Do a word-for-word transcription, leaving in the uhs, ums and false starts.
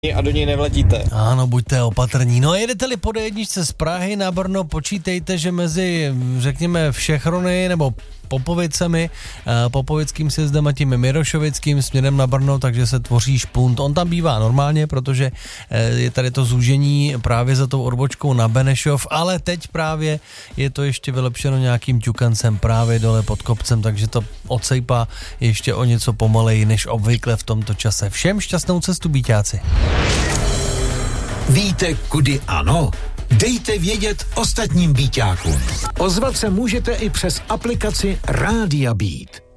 a do něj nevletíte. Ano, buďte opatrní. No a jedete-li po dé jedničce z Prahy na Brno, počítejte, že mezi, řekněme, Všechrony nebo Popovicemi, Popovickým sjezdem a tím Mirošovickým směrem na Brno, takže se tvoří špunt. On tam bývá normálně, protože je tady to zúžení právě za tou odbočkou na Benešov, ale teď právě je to ještě vylepšeno nějakým ťukancem právě dole pod kopcem, takže to odsejpá ještě o něco pomaleji než obvykle v tomto čase. Všem šťastnou cestu, býťáci. Víte, kudy ano? Dejte vědět ostatním býťákům. Ozvat se můžete i přes aplikaci Rádia Beat.